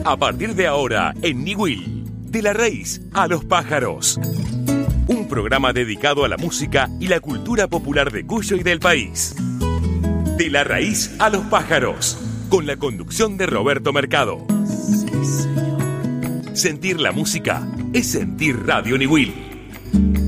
A partir de ahora, en Niwil, de la raíz a los pájaros. Un programa dedicado a la música y la cultura popular de Cuyo y del país. De la raíz a los pájaros, con la conducción de Roberto Mercado. Sí, señor. Sentir la música es sentir Radio Niwil.